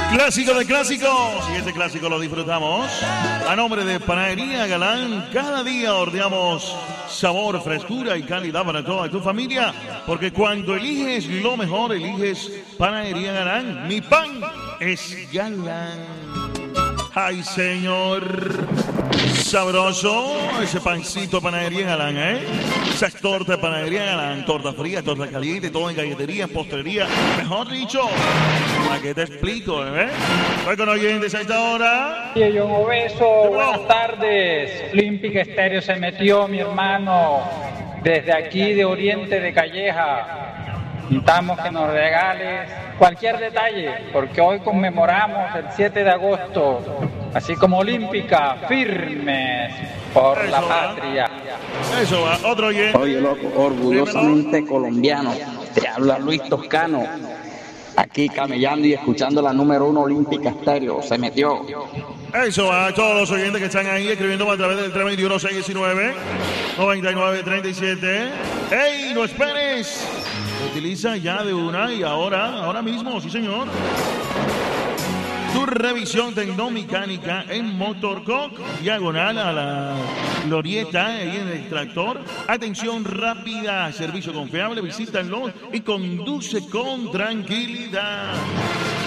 Clásico de clásicos. Y este clásico lo disfrutamos. A nombre de Panadería Galán, cada día horneamos sabor, frescura y calidad para toda tu familia. Porque cuando eliges lo mejor, eliges Panadería Galán. Mi pan es Galán. Ay, señor. Sabroso ese pancito de Panadería Galán, ¿eh? Esas tortas de Panadería Galán, torta fría, torta caliente, todo en galletería, en postrería, mejor dicho. ¿Para qué te explico, Voy con oyentes a esta hora. Y John Obeso, buenas tardes. Olympic Estéreo se metió, mi hermano, desde aquí de Oriente de Calleja. Necesitamos que nos regales cualquier detalle, porque hoy conmemoramos el 7 de agosto, así como Olímpica, firmes por la patria. Eso va, otro oyente. Oye, loco, orgullosamente colombiano. Te habla Luis Toscano, aquí camellando y escuchando la número 1 Olímpica Estéreo. Se metió. Eso va a todos los oyentes que están ahí escribiendo a través del 321-619-9937. ¡Ey, no esperes! Utiliza ya de una y ahora mismo, sí señor. Tu revisión tecnomecánica en Motorcoc, diagonal a la glorieta, ahí en el tractor. Atención rápida, servicio confiable, visítalo y conduce con tranquilidad.